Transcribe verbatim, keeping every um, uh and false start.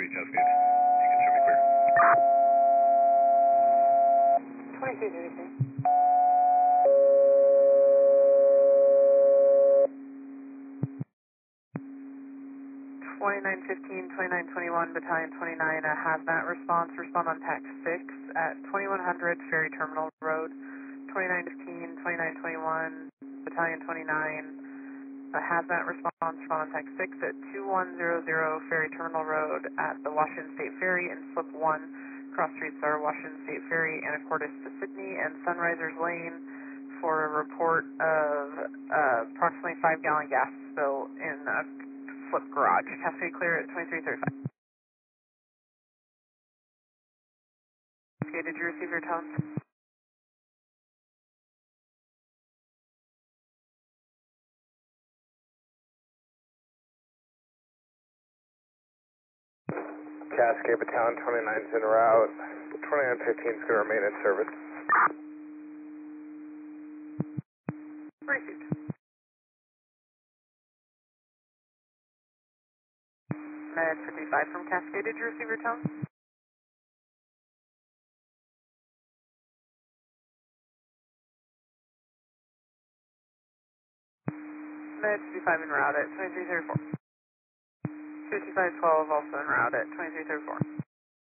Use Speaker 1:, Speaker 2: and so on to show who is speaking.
Speaker 1: three, Cascade. You can show me clear.
Speaker 2: twenty-three thirty-three. twenty-nine fifteen, twenty-nine twenty-one, Battalion twenty-nine, a hazmat response. Respond on TAC six at twenty-one hundred Ferry Terminal Road. twenty-nine fifteen, twenty-nine twenty-one, Battalion twenty-nine, a hazmat response. Respond on TAC six at twenty-one hundred Ferry Terminal Road at the Washington State Ferry and slip one. Cross streets are Washington State Ferry, Anacortes to Sydney, and Sunrisers Lane for a report of uh, approximately five gallon gas spill in a slip garage. Cascade clear at twenty-three thirty-five. Cascade, did you receive your tone?
Speaker 3: Cascade Battalion twenty-nine is en route. twenty-nine fifteen is going to remain in service.
Speaker 2: Received. Med fifty-five from Cascade, did you receive your tone? Med fifty-five en route at twenty-three thirty-four. fifty-five twelve also en route at twenty-three thirty-four.